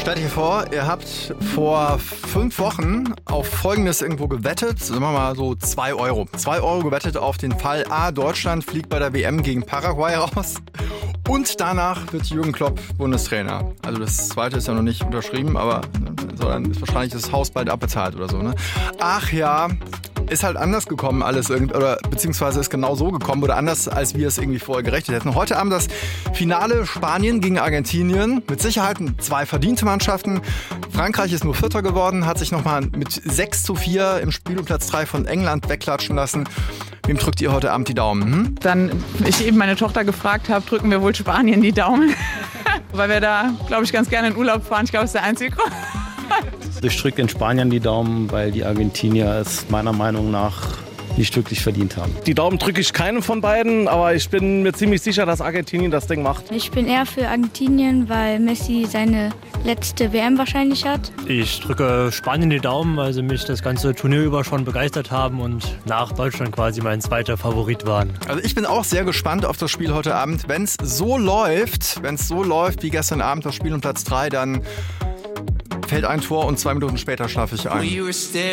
Stellt euch vor, ihr habt vor 5 Wochen auf Folgendes irgendwo gewettet, sagen wir mal so 2 Euro. 2 Euro gewettet auf den Fall A, Deutschland fliegt bei der WM gegen Paraguay raus und danach wird Jürgen Klopp Bundestrainer. Also das zweite ist ja noch nicht unterschrieben, aber dann ist wahrscheinlich das Haus bald abbezahlt oder so. Ne? Ach ja, ist halt anders gekommen alles oder beziehungsweise ist genau so gekommen oder anders, als wir es irgendwie vorher gerechnet hätten. Heute Abend das Finale Spanien gegen Argentinien. Mit Sicherheit 2 verdiente Mannschaften. Frankreich ist nur Vierter geworden, hat sich nochmal mit 6:4 im Spiel um Platz 3 von England wegklatschen lassen. Wem drückt ihr heute Abend die Daumen? Dann ich eben meine Tochter gefragt habe, drücken wir wohl Spanien die Daumen. Weil wir da, glaube ich, ganz gerne in Urlaub fahren. Ich glaube, das ist der einzige Grund. Ich drücke den Spaniern die Daumen, weil die Argentinier es meiner Meinung nach nicht wirklich verdient haben. Die Daumen drücke ich keinem von beiden, aber ich bin mir ziemlich sicher, dass Argentinien das Ding macht. Ich bin eher für Argentinien, weil Messi seine letzte WM wahrscheinlich hat. Ich drücke Spanien die Daumen, weil sie mich das ganze Turnier über schon begeistert haben und nach Deutschland quasi mein zweiter Favorit waren. Also ich bin auch sehr gespannt auf das Spiel heute Abend. Wenn es so läuft wie gestern Abend das Spiel um Platz 3, dann fällt ein Tor und 2 Minuten später schlafe ich ein.